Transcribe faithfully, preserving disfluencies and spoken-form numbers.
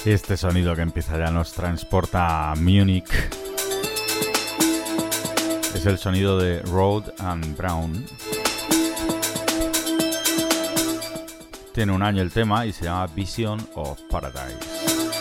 Este sonido que empieza ya nos transporta a Múnich. Es el sonido de Road and Brown. Tiene un año el tema y se llama Vision of Paradise.